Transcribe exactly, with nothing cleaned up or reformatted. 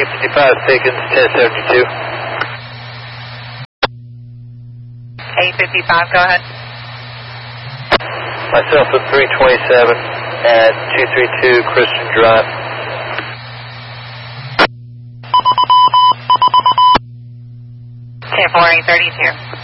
eight fifty-five seconds, ten seventy-two. eight fifty-five, go ahead. Myself at three twenty-seven at two thirty-two Christian Drive. ten four, eight thirty-two.